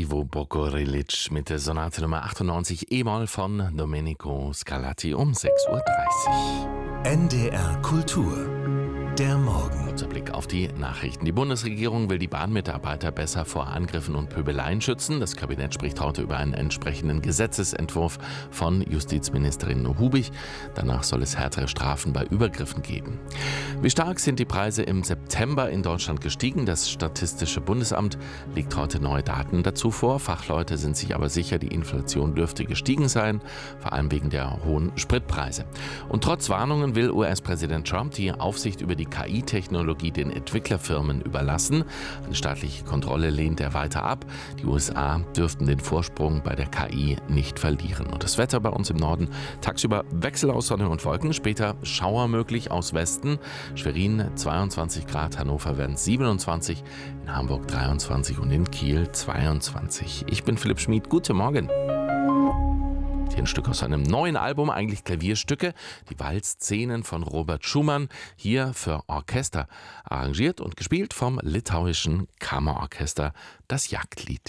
Ivo Bokorilic mit der Sonate Nummer 98 E-Moll von Domenico Scarlatti um 6:30 Uhr. NDR Kultur. Der Morgen. Unser Blick auf die Nachrichten. Die Bundesregierung will die Bahnmitarbeiter besser vor Angriffen und Pöbeleien schützen. Das Kabinett spricht heute über einen entsprechenden Gesetzesentwurf von Justizministerin Hubig. Danach soll es härtere Strafen bei Übergriffen geben. Wie stark sind die Preise im September in Deutschland gestiegen? Das Statistische Bundesamt legt heute neue Daten dazu vor. Fachleute sind sich aber sicher, die Inflation dürfte gestiegen sein, vor allem wegen der hohen Spritpreise. Und trotz Warnungen will US-Präsident Trump die Aufsicht über die KI-Technologie den Entwicklerfirmen überlassen. Eine staatliche Kontrolle lehnt er weiter ab. Die USA dürften den Vorsprung bei der KI nicht verlieren. Und das Wetter bei uns im Norden: tagsüber Wechsel aus Sonne und Wolken, später Schauer möglich aus Westen. Schwerin 22 Grad, Hannover werden 27, in Hamburg 23 und in Kiel 22. Ich bin Philipp Schmid, guten Morgen. Hier ein Stück aus einem neuen Album, eigentlich Klavierstücke, die Walzszenen von Robert Schumann, hier für Orchester arrangiert und gespielt vom litauischen Kammerorchester, das Jagdlied.